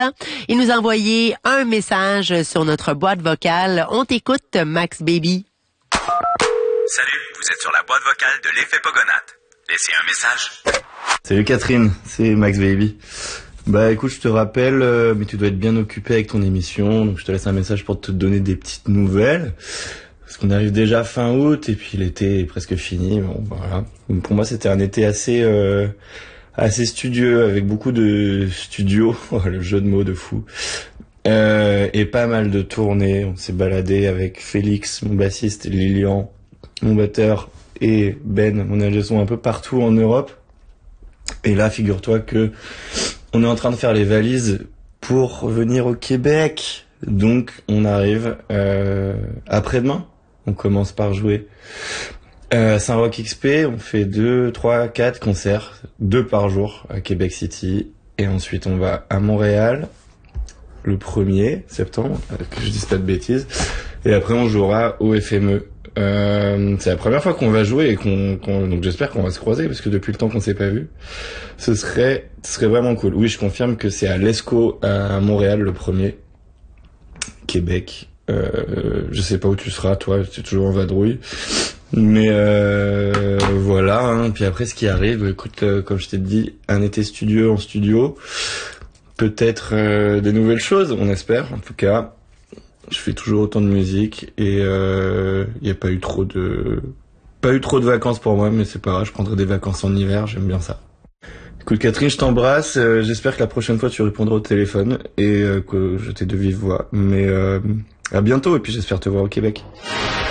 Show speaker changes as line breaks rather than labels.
Il nous a envoyé un message sur notre boîte vocale. On t'écoute, Max Baby.
Salut, vous êtes sur la boîte vocale de l'effet Pogonat. Laissez un message.
Salut Catherine, c'est Max Baby. Bah écoute, je te rappelle, mais tu dois être bien occupé avec ton émission, donc je te laisse un message pour te donner des petites nouvelles. Parce qu'on arrive déjà fin août et puis l'été est presque fini. Bon, voilà. Donc, pour moi, c'était un été assez studieux, avec beaucoup de studios, le jeu de mots de fou. Et pas mal de tournées. On s'est baladé avec Félix, mon bassiste, Lilian, mon batteur, et Ben, mon ingé son, un peu partout en Europe. Et là, figure-toi que on est en train de faire les valises pour revenir au Québec. Donc, on arrive après-demain. On commence par jouer à Saint-Roch XP. On fait 2, 3, 4 concerts, 2 par jour à Québec City. Et ensuite, on va à Montréal le 1er septembre, que je dise pas de bêtises. Et après, on jouera au FME. C'est la première fois qu'on va jouer et donc j'espère qu'on va se croiser parce que depuis le temps qu'on s'est pas vu, ce serait vraiment cool. Oui, je confirme que c'est à l'ESCO à Montréal le 1er. Québec. Je sais pas où tu seras, toi, tu es toujours en vadrouille. Mais voilà, hein. Puis après, ce qui arrive, écoute, comme je t'ai dit, un été studio en studio. Peut-être des nouvelles choses, on espère. En tout cas, je fais toujours autant de musique et y a pas eu trop de vacances pour moi, mais c'est pas grave, je prendrai des vacances en hiver, j'aime bien ça. Écoute Catherine, je t'embrasse, j'espère que la prochaine fois tu répondras au téléphone et que je t'ai de vive voix. Mais à bientôt et puis j'espère te voir au Québec.